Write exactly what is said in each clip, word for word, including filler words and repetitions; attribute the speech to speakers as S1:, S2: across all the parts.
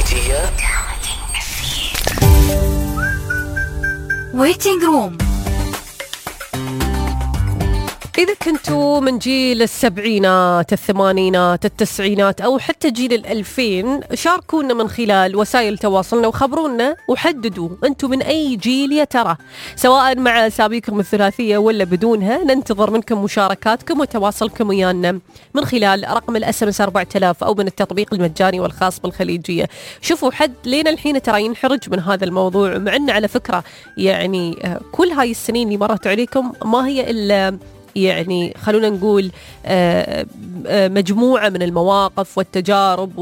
S1: الخليجية
S2: ويتنج روم.
S3: إذا كنتوا من جيل السبعينات، الثمانينات، التسعينات أو حتى جيل الألفين، شاركونا من خلال وسائل تواصلنا وخبرونا وحددوا أنتوا من أي جيل يا ترى، سواء مع أساميكم الثلاثية ولا بدونها. ننتظر منكم مشاركاتكم وتواصلكم ويانا من خلال رقم الاس ام اس أربعة آلاف أو من التطبيق المجاني والخاص بالخليجية. شوفوا حد لين الحين ترى ينحرج من هذا الموضوع، مع أن على فكرة يعني كل هاي السنين اللي مرت عليكم ما هي إلا يعني خلونا نقول مجموعة من المواقف والتجارب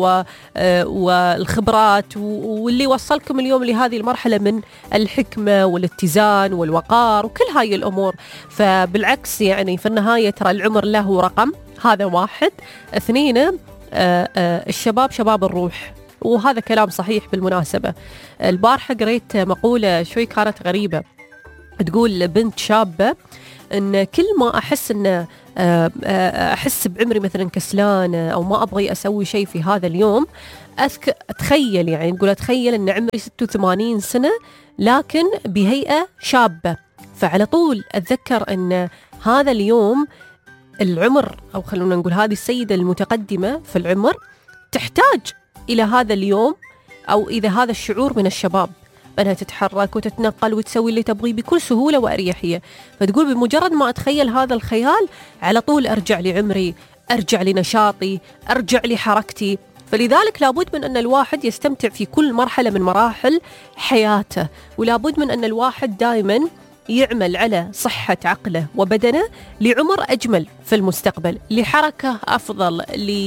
S3: والخبرات واللي وصلكم اليوم لهذه المرحلة من الحكمة والاتزان والوقار وكل هاي الأمور. فبالعكس يعني في النهاية ترى العمر له رقم، هذا واحد. اثنين، الشباب شباب الروح، وهذا كلام صحيح بالمناسبة. البارحة قريت مقولة شوي كانت غريبة، تقول بنت شابة إن كل ما أحس إن أحس بعمري مثلا كسلان أو ما أبغي أسوي شيء في هذا اليوم، أذك أتخيل يعني نقول أتخيل إن عمري ستة وثمانين سنة لكن بهيئة شابة. فعلى طول أتذكر إن هذا اليوم العمر، أو خلونا نقول هذه السيدة المتقدمة في العمر تحتاج إلى هذا اليوم أو إذا هذا الشعور من الشباب، أنها تتحرك وتتنقل وتسوي اللي تبغيه بكل سهولة وأريحية. فتقول بمجرد ما أتخيل هذا الخيال على طول أرجع لعمري، أرجع لنشاطي، أرجع لحركتي. فلذلك لابد من أن الواحد يستمتع في كل مرحلة من مراحل حياته، ولابد من أن الواحد دائما يعمل على صحة عقله وبدنه لعمر أجمل في المستقبل، لحركة أفضل،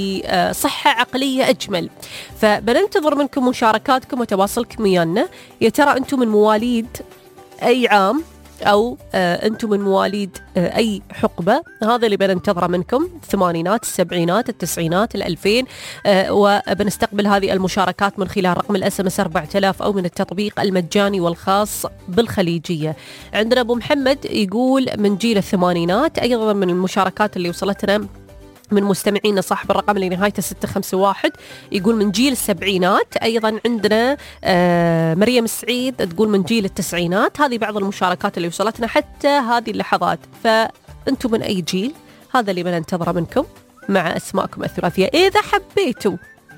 S3: لصحة عقلية أجمل. فبننتظر منكم مشاركاتكم وتواصلكم ويانا. يا ترى أنتم من مواليد أي عام، أو آه أنتم من مواليد آه أي حقبة؟ هذا اللي بننتظره منكم، الثمانينات، السبعينات، التسعينات، الألفين. آه وبنستقبل هذه المشاركات من خلال رقم الاس ام اس أربعة آلاف أو من التطبيق المجاني والخاص بالخليجية. عندنا أبو محمد يقول من جيل الثمانينات، أيضا من المشاركات اللي وصلتنا من مستمعينا صاحب الرقم اللي نهايته ستة خمسة واحد يقول من جيل السبعينات. أيضا عندنا آه مريم السعيد تقول من جيل التسعينات. هذه بعض المشاركات اللي وصلتنا حتى هذه اللحظات. فأنتم من أي جيل؟ هذا اللي بننتظره منكم مع أسماءكم الثلاثية إذا حبيتوا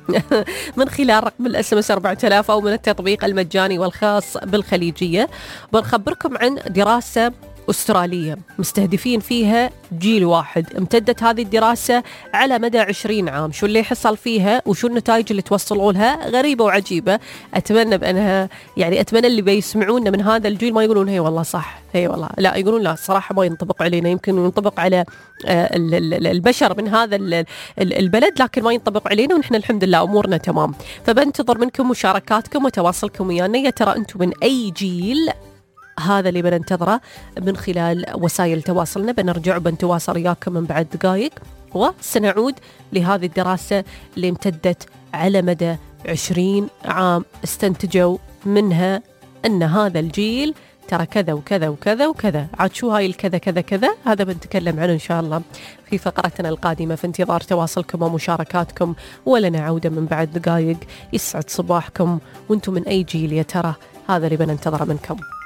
S3: من خلال رقم الاس ام اس أربعة آلاف أو من التطبيق المجاني والخاص بالخليجية. بنخبركم عن دراسة أسترالية مستهدفين فيها جيل واحد. امتدت هذه الدراسة على مدى عشرين عام. شو اللي حصل فيها وشو النتائج اللي توصلوا لها غريبة وعجيبة. أتمنى بأنها يعني أتمنى اللي بيسمعونا من هذا الجيل ما يقولون هي والله صح، هي والله لا، يقولون لا صراحة ما ينطبق علينا. يمكن ينطبق على البشر من هذا البلد لكن ما ينطبق علينا، ونحن الحمد لله أمورنا تمام. فبنتظر منكم مشاركاتكم وتواصلكم ويانا. يا ترى أنتم من أي جيل؟ هذا اللي بننتظره من خلال وسائل تواصلنا. بنرجع وبنتواصل وياكم من بعد دقائق، وسنعود لهذه الدراسة اللي امتدت على مدى عشرين عام. استنتجوا منها أن هذا الجيل ترى كذا وكذا وكذا وكذا. عاد شو هاي الكذا كذا كذا؟ هذا بنتكلم عنه إن شاء الله في فقرتنا القادمة. في انتظار تواصلكم ومشاركاتكم، ولنا عودة من بعد دقائق. يسعد صباحكم، وانتم من أي جيل يا ترى؟ هذا اللي بننتظره منكم.